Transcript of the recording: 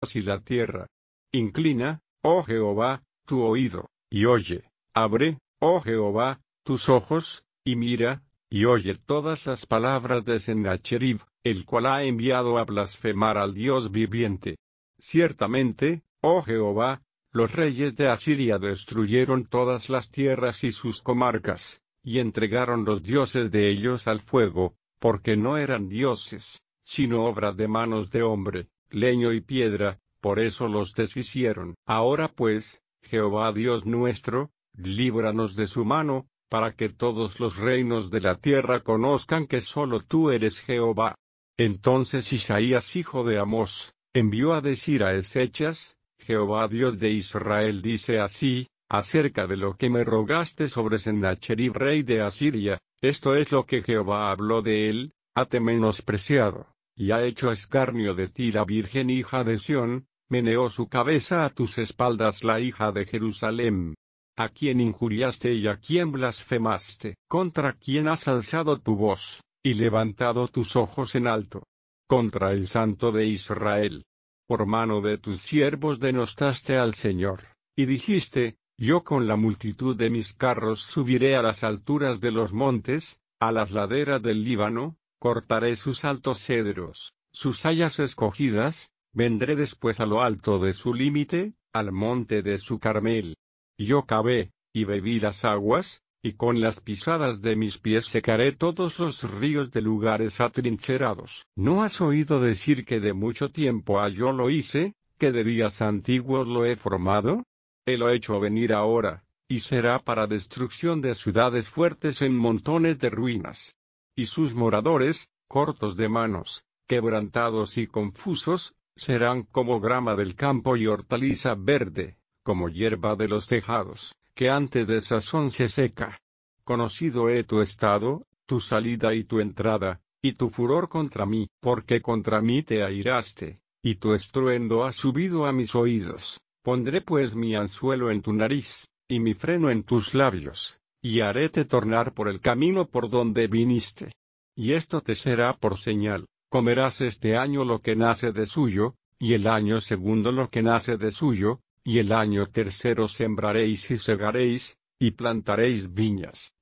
y la tierra. Inclina, oh Jehová, tu oído, y oye, abre, oh Jehová, tus ojos, y mira, y oye todas las palabras de Sennacherib, el cual ha enviado a blasfemar al Dios viviente. Ciertamente, oh Jehová, los reyes de Asiria destruyeron todas las tierras y sus comarcas, y entregaron los dioses de ellos al fuego, porque no eran dioses, sino obra de manos de hombre, leño y piedra, por eso los deshicieron. Ahora pues, Jehová Dios nuestro, líbranos de su mano, para que todos los reinos de la tierra conozcan que solo tú eres Jehová. Entonces Isaías hijo de Amós, envió a decir a Ezechas, Jehová Dios de Israel dice así, acerca de lo que me rogaste sobre Sennacherib rey de Asiria, esto es lo que Jehová habló de él, hate menospreciado, y ha hecho escarnio de ti la virgen hija de Sión, meneó su cabeza a tus espaldas la hija de Jerusalén. ¿A quién injuriaste y a quién blasfemaste? ¿Contra quién has alzado tu voz, y levantado tus ojos en alto? Contra el Santo de Israel. Por mano de tus siervos denostaste al Señor, y dijiste, yo con la multitud de mis carros subiré a las alturas de los montes, a las laderas del Líbano, cortaré sus altos cedros, sus hayas escogidas, vendré después a lo alto de su límite, al monte de su Carmel. Yo cavé, y bebí las aguas, y con las pisadas de mis pies secaré todos los ríos de lugares atrincherados. ¿No has oído decir que de mucho tiempo ha yo lo hice, que de días antiguos lo he formado? Él lo he hecho venir ahora, y será para destrucción de ciudades fuertes en montones de ruinas. Y sus moradores, cortos de manos, quebrantados y confusos, serán como grama del campo y hortaliza verde, como hierba de los tejados, que antes de sazón se seca. Conocido he tu estado, tu salida y tu entrada, y tu furor contra mí, porque contra mí te airaste, y tu estruendo ha subido a mis oídos. Pondré pues mi anzuelo en tu nariz, y mi freno en tus labios, y haréte tornar por el camino por donde viniste. Y esto te será por señal, comerás este año lo que nace de suyo, y el año segundo lo que nace de suyo, y el año tercero sembraréis y segaréis, y plantaréis viñas,